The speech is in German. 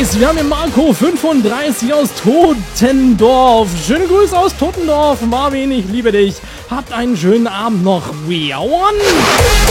Nice, wir haben hier Marco 35 aus Totendorf. Schöne Grüße aus Totendorf. Marvin, ich liebe dich. Habt einen schönen Abend noch. We are one.